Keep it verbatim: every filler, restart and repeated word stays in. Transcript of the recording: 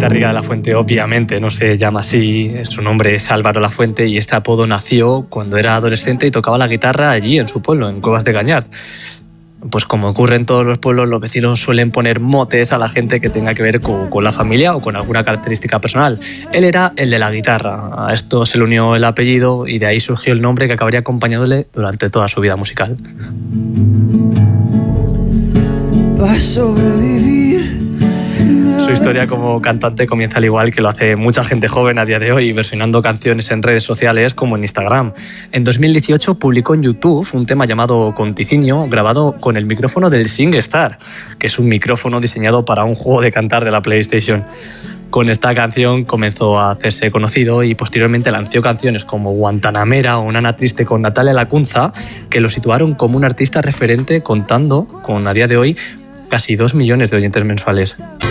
Garriga de la Fuente obviamente no se llama así, su nombre es Álvaro Lafuente y este apodo nació cuando era adolescente y tocaba la guitarra allí en su pueblo, en Cuevas de Cañar. Pues como ocurre en todos los pueblos, los vecinos suelen poner motes a la gente que tenga que ver con, con la familia o con alguna característica personal. Él era el de la guitarra, a esto se le unió el apellido y de ahí surgió el nombre que acabaría acompañándole durante toda su vida musical. Para sobrevivir. Su historia como cantante comienza al igual que lo hace mucha gente joven a día de hoy, versionando canciones en redes sociales como en Instagram. En dos mil dieciocho publicó en YouTube un tema llamado Conticinio, grabado con el micrófono del SingStar, que es un micrófono diseñado para un juego de cantar de la PlayStation. Con esta canción comenzó a hacerse conocido y posteriormente lanzó canciones como Guantanamera o Nana Triste con Natalia Lacunza, que lo situaron como un artista referente, contando con, a día de hoy, casi dos millones de oyentes mensuales.